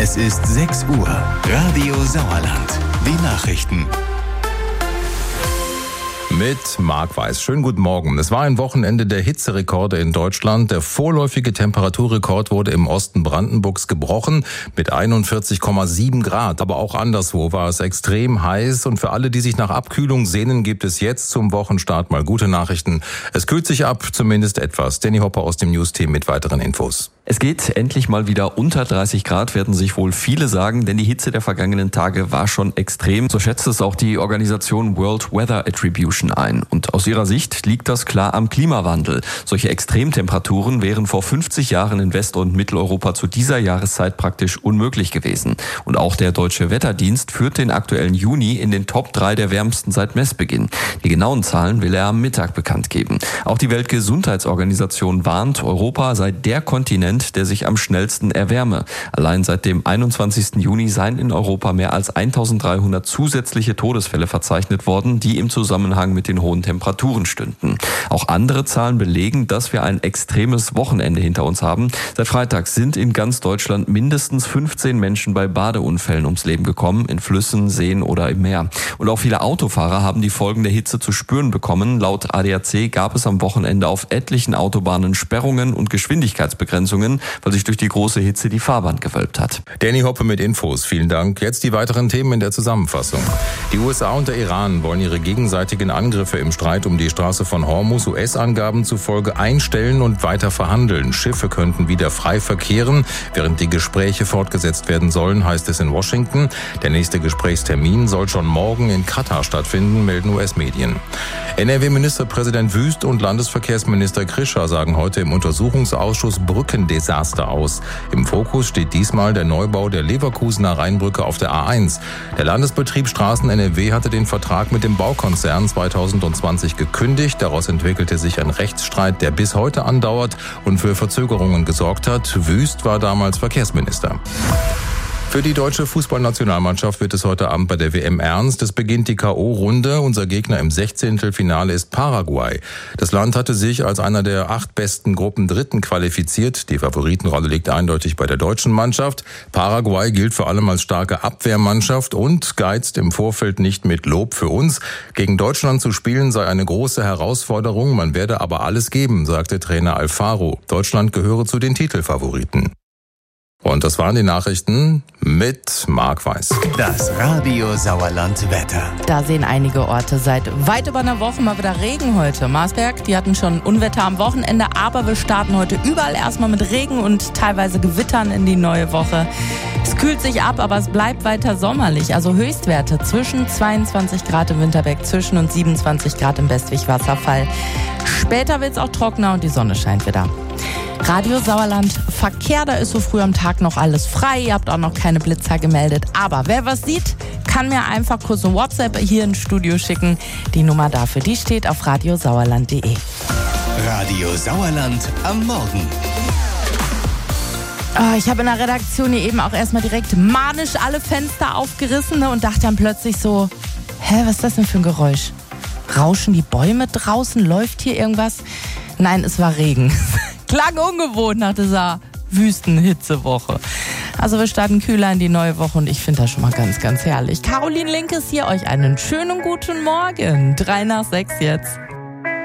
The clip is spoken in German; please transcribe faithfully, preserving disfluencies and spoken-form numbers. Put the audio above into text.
Es ist sechs Uhr. Radio Sauerland. Die Nachrichten. Mit Marc Weiß. Schönen guten Morgen. Es war ein Wochenende der Hitzerekorde in Deutschland. Der vorläufige Temperaturrekord wurde im Osten Brandenburgs gebrochen mit einundvierzig Komma sieben Grad. Aber auch anderswo war es extrem heiß. Und für alle, die sich nach Abkühlung sehnen, gibt es jetzt zum Wochenstart mal gute Nachrichten. Es kühlt sich ab, zumindest etwas. Danny Hopper aus dem News-Team mit weiteren Infos. Es geht endlich mal wieder unter dreißig Grad, werden sich wohl viele sagen, denn die Hitze der vergangenen Tage war schon extrem. So schätzt es auch die Organisation World Weather Attribution ein. Und aus ihrer Sicht liegt das klar am Klimawandel. Solche Extremtemperaturen wären vor fünfzig Jahren in West- und Mitteleuropa zu dieser Jahreszeit praktisch unmöglich gewesen. Und auch der Deutsche Wetterdienst führt den aktuellen Juni in den Top drei der wärmsten seit Messbeginn. Die genauen Zahlen will er am Mittag bekannt geben. Auch die Weltgesundheitsorganisation warnt, Europa sei der Kontinent, der sich am schnellsten erwärme. Allein seit dem einundzwanzigsten Juni seien in Europa mehr als eintausenddreihundert zusätzliche Todesfälle verzeichnet worden, die im Zusammenhang mit den hohen Temperaturen stünden. Auch andere Zahlen belegen, dass wir ein extremes Wochenende hinter uns haben. Seit Freitag sind in ganz Deutschland mindestens fünfzehn Menschen bei Badeunfällen ums Leben gekommen, in Flüssen, Seen oder im Meer. Und auch viele Autofahrer haben die Folgen der Hitze zu spüren bekommen. Laut A D A C gab es am Wochenende auf etlichen Autobahnen Sperrungen und Geschwindigkeitsbegrenzungen, weil sich durch die große Hitze die Fahrbahn gewölbt hat. Danny Hoppe mit Infos. Vielen Dank. Jetzt die weiteren Themen in der Zusammenfassung. Die U S A und der Iran wollen ihre gegenseitigen Angriffe im Streit um die Straße von Hormuz U S-Angaben zufolge einstellen und weiter verhandeln. Schiffe könnten wieder frei verkehren, während die Gespräche fortgesetzt werden sollen, heißt es in Washington. Der nächste Gesprächstermin soll schon morgen in Katar stattfinden, melden U S-Medien. N R W-Ministerpräsident Wüst und Landesverkehrsminister Krischer sagen heute im Untersuchungsausschuss Brückendesaster aus. Im Fokus steht diesmal der Neubau der Leverkusener Rheinbrücke auf der A eins. Der Landesbetrieb Straßen N R W hatte den Vertrag mit dem Baukonzern zweitausendzwanzig gekündigt. Daraus entwickelte sich ein Rechtsstreit, der bis heute andauert und für Verzögerungen gesorgt hat. Wüst war damals Verkehrsminister. Für die deutsche Fußballnationalmannschaft wird es heute Abend bei der W M ernst. Es beginnt die K O-Runde. Unser Gegner im Sechzehntelfinale ist Paraguay. Das Land hatte sich als einer der acht besten Gruppendritten qualifiziert. Die Favoritenrolle liegt eindeutig bei der deutschen Mannschaft. Paraguay gilt vor allem als starke Abwehrmannschaft und geizt im Vorfeld nicht mit Lob für uns. Gegen Deutschland zu spielen sei eine große Herausforderung. Man werde aber alles geben, sagte Trainer Alfaro. Deutschland gehöre zu den Titelfavoriten. Und das waren die Nachrichten mit Marc Weiß. Das Radio Sauerland Wetter. Da sehen einige Orte seit weit über einer Woche mal wieder Regen heute. Marsberg, die hatten schon Unwetter am Wochenende, aber wir starten heute überall erstmal mit Regen und teilweise Gewittern in die neue Woche. Es kühlt sich ab, aber es bleibt weiter sommerlich. Also Höchstwerte zwischen zweiundzwanzig Grad im Winterberg Zwischen und siebenundzwanzig Grad im Westwig-Wasserfall. Später wird es auch trockener und die Sonne scheint wieder. Radio Sauerland Verkehr, da ist so früh am Tag noch alles frei. Ihr habt auch noch keine Blitzer gemeldet. Aber wer was sieht, kann mir einfach kurz eine WhatsApp hier ins Studio schicken. Die Nummer dafür, die steht auf radiosauerland punkt de. Radio Sauerland am Morgen. Oh, ich habe in der Redaktion hier eben auch erstmal direkt manisch alle Fenster aufgerissen und dachte dann plötzlich so, hä, was ist das denn für ein Geräusch? Rauschen die Bäume draußen? Läuft hier irgendwas? Nein, es war Regen. Klang ungewohnt nach dieser Wüstenhitzewoche. Also wir starten kühler in die neue Woche und ich finde das schon mal ganz, ganz herrlich. Caroline Link ist hier, euch einen schönen guten Morgen. Drei nach sechs jetzt.